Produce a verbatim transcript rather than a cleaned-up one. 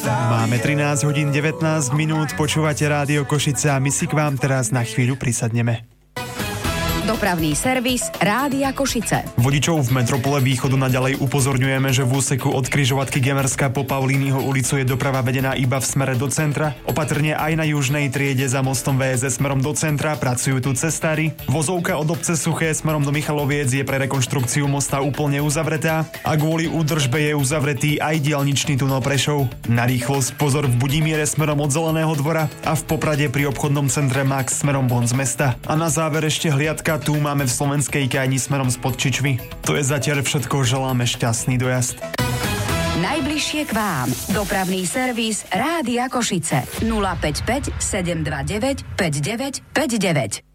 Máme trinásť hodín devätnásť minút, počúvate Rádio Košice a my si k vám teraz na chvíľu prisadneme. Dopravný servis Rádia Košice. Vodičov v metropole Východu naďalej upozorňujeme, že v úseku od križovatky Gemerská po Paulínyho ulicu je doprava vedená iba v smere do centra. Opatrne aj na južnej triede za mostom vé es es smerom do centra pracujú tu cestári. Vozovka od obce Suché smerom do Michaloviec je pre rekonštrukciu mosta úplne uzavretá a kvôli údržbe je uzavretý aj diaľničný tunel Prešov. Na rýchlosť pozor v Budimíre smerom od Zeleného dvora a v Poprade pri obchodnom centre Max smerom von z mesta. A na záver ešte hliadka tu máme v Slovenskej Kajni smerom spod Čičvy. To je zatiaľ všetko, želáme šťastný dojazd. Najbližšie k vám. Dopravný servis Rádia Košice. nula päť päť sedem dva deväť päť deväť päť deväť.